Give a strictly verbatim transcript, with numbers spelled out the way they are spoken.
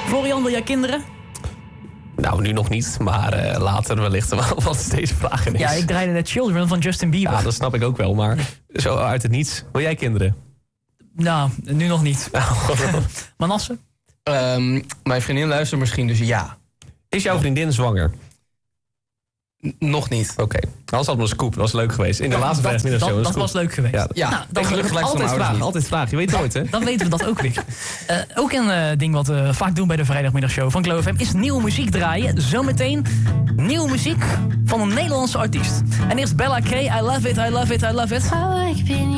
Florian, wil jij kinderen? Nou, nu nog niet, maar uh, later wellicht wel wat deze vragen is. Ja, ik draaide net Children van Justin Bieber. Ja, dat snap ik ook wel, maar zo uit het niets. Wil jij kinderen? Nou, nu nog niet. Manasse? Um, mijn vriendin luistert misschien, dus ja. Is jouw vriendin zwanger? N- nog niet. Oké, okay. Anders had het een scoop. Dat was leuk geweest. In de ja, laatste dat, vijf minuten dat, of zo. Dat was leuk geweest. Ja, ja. Nou, dan gelukkig lijkt altijd vragen, altijd vragen. Je weet nooit, hè? Dan weten we dat ook weer. Uh, ook een uh, ding wat we vaak doen bij de vrijdagmiddagshow van Glow F M is nieuwe muziek draaien. Zometeen nieuwe muziek van een Nederlandse artiest. En eerst Bella K. I love it, I love it, I love it.